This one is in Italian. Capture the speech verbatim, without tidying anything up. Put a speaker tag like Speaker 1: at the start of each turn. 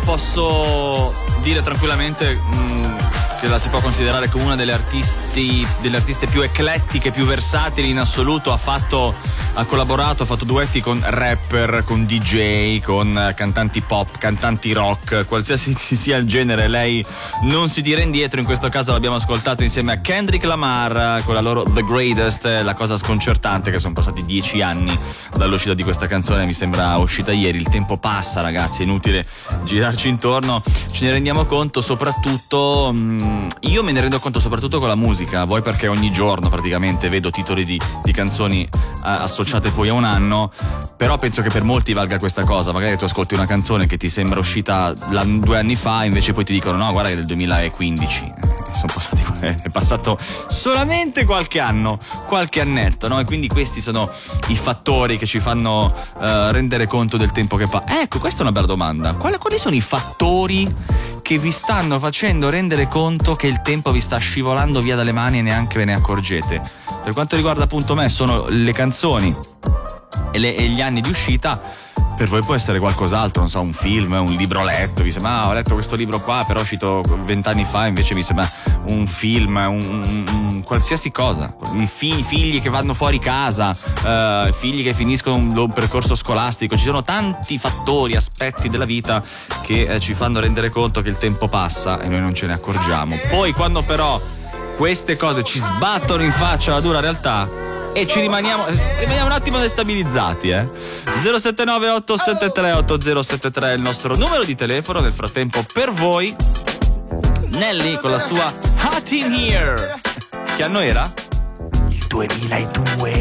Speaker 1: posso dire tranquillamente mh, che la si può considerare come una delle artisti delle artiste più eclettiche, più versatili in assoluto. Ha fatto ha collaborato, ha fatto duetti con rapper, con D J, con cantanti pop, cantanti rock, qualsiasi sia il genere, lei non si tira indietro. In questo caso l'abbiamo ascoltato insieme a Kendrick Lamar con la loro The Greatest. La cosa sconcertante è che sono passati dieci anni dall'uscita di questa canzone, mi sembra uscita ieri. Il tempo passa, ragazzi, è inutile girarci intorno, ce ne rendiamo conto. Soprattutto mh, io me ne rendo conto soprattutto con la musica, voi perché ogni giorno praticamente vedo titoli di, di canzoni eh, associate poi a un anno, però penso che per molti valga questa cosa. Magari tu ascolti una canzone che ti sembra uscita due anni fa, invece poi ti dicono no, guarda che è del duemilaquindici, sono passati, è passato solamente qualche anno, qualche annetto, no? E quindi questi sono i fattori che ci fanno uh, rendere conto del tempo che fa. Ecco, questa è una bella domanda. Quali, quali sono i fattori che vi stanno facendo rendere conto che il tempo vi sta scivolando via dalle mani e neanche ve ne accorgete? Per quanto riguarda appunto me, sono le canzoni e, le, e gli anni di uscita. Per voi può essere qualcos'altro, non so, un film, un libro letto, vi sembra, ah, ho letto questo libro qua, però è uscito vent'anni fa, invece mi sembra un film, un, un, un qualsiasi cosa. I figli, figli che vanno fuori casa, uh, figli che finiscono un, un percorso scolastico. Ci sono tanti fattori, aspetti della vita che eh, ci fanno rendere conto che il tempo passa e noi non ce ne accorgiamo. Poi quando però queste cose ci sbattono in faccia la dura realtà e ci rimaniamo rimaniamo un attimo destabilizzati, eh. zero sette nove otto sette tre otto zero sette tre è il nostro numero di telefono. Nel frattempo per voi Nelly con la sua Hot in Here. Che anno era? Il duemiladue.